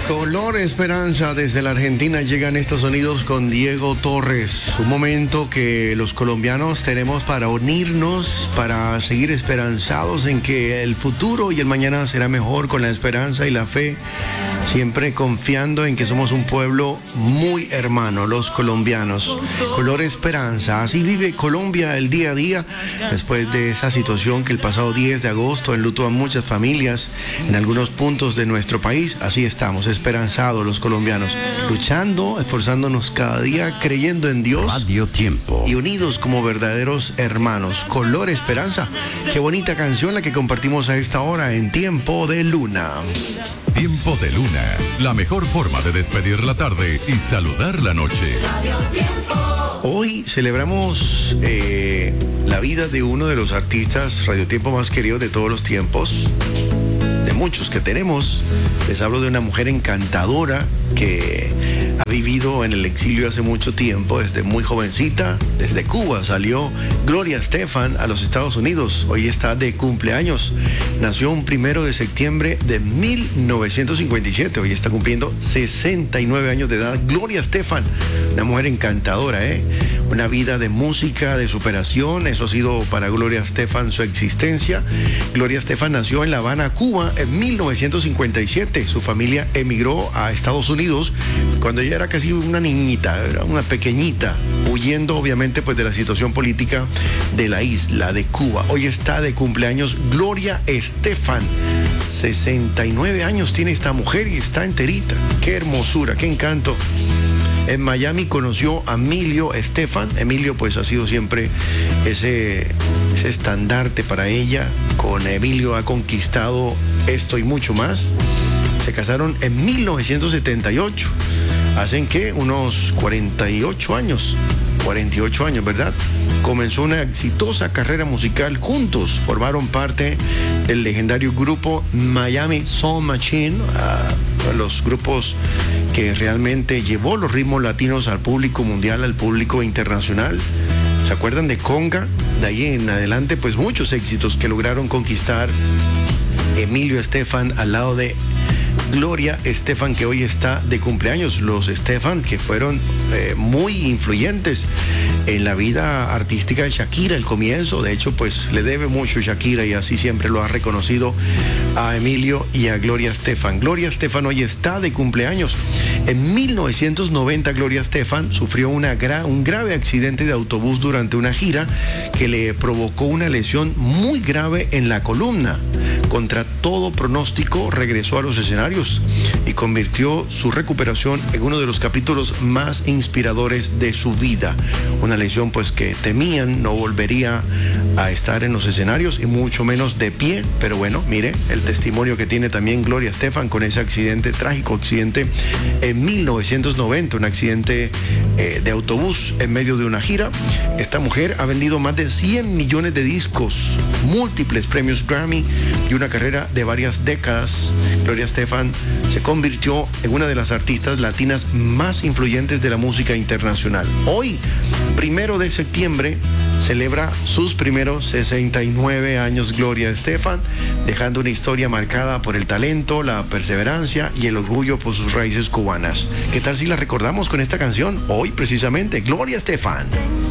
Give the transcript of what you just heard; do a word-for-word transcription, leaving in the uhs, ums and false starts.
Color Esperanza, desde la Argentina llegan estos sonidos con Diego Torres. Un momento que los colombianos tenemos para unirnos, para seguir esperanzados en que el futuro y el mañana será mejor, con la esperanza y la fe, siempre confiando en que somos un pueblo muy hermano, los colombianos. Color Esperanza, así vive Colombia el día a día, después de esa situación que el pasado diez de agosto enlutó a muchas familias en algunos puntos de nuestro país. Así estamos, esperanzados los colombianos, luchando, esforzándonos cada día, creyendo en Dios. Radio Tiempo. Y unidos como verdaderos hermanos. Color Esperanza. Qué bonita canción la que compartimos a esta hora en Tiempo de Luna. Tiempo de Luna, la mejor forma de despedir la tarde y saludar la noche. Hoy celebramos eh, la vida de uno de los artistas Radio Tiempo más queridos de todos los tiempos, de muchos que tenemos. Les hablo de una mujer encantadora que ha vivido en el exilio hace mucho tiempo, desde muy jovencita. Desde Cuba salió Gloria Estefan a los Estados Unidos. Hoy está de cumpleaños. Nació un primero de septiembre de mil novecientos cincuenta y siete. Hoy está cumpliendo sesenta y nueve años de edad. Gloria Estefan, una mujer encantadora, ¿eh? Una vida de música, de superación. Eso ha sido para Gloria Estefan su existencia. Gloria Estefan nació en La Habana, Cuba, en mil novecientos cincuenta y siete. Su familia emigró a Estados Unidos cuando ella era casi una niñita, era una pequeñita, huyendo obviamente pues de la situación política de la isla de Cuba. Hoy está de cumpleaños Gloria Estefan. sesenta y nueve años tiene esta mujer y está enterita. Qué hermosura, qué encanto. En Miami conoció a Emilio Estefan. Emilio pues ha sido siempre ese, ese estandarte para ella. Con Emilio ha conquistado esto y mucho más. Se casaron en mil novecientos setenta y ocho. Hacen que unos cuarenta y ocho años. cuarenta y ocho años, ¿verdad? Comenzó una exitosa carrera musical juntos. Formaron parte del legendario grupo Miami Soul Machine, uh, los grupos que realmente llevó los ritmos latinos al público mundial, al público internacional. ¿Se acuerdan de Conga? De ahí en adelante, pues muchos éxitos que lograron conquistar Emilio Estefan al lado de Gloria Estefan, que hoy está de cumpleaños. Los Estefan que fueron eh, muy influyentes en la vida artística de Shakira, el comienzo. De hecho, pues le debe mucho Shakira y así siempre lo ha reconocido a Emilio y a Gloria Estefan. Gloria Estefan hoy está de cumpleaños. En mil novecientos noventa, Gloria Estefan sufrió una gra- un grave accidente de autobús durante una gira que le provocó una lesión muy grave en la columna. Contra todo pronóstico, regresó a los escenarios y convirtió su recuperación en uno de los capítulos más inspiradores de su vida. Una lesión pues que temían no volvería a estar en los escenarios y mucho menos de pie, pero bueno, mire el testimonio que tiene también Gloria Estefan con ese accidente, trágico accidente en mil novecientos noventa, un accidente eh, de autobús en medio de una gira. Esta mujer ha vendido más de cien millones de discos, múltiples premios Grammy y una carrera de varias décadas. Gloria Estefan se convirtió en una de las artistas latinas más influyentes de la música internacional. Hoy, primero de septiembre, celebra sus primeros sesenta y nueve años Gloria Estefan, dejando una historia marcada por el talento, la perseverancia y el orgullo por sus raíces cubanas. ¿Qué tal si la recordamos con esta canción? Hoy, precisamente, Gloria Estefan.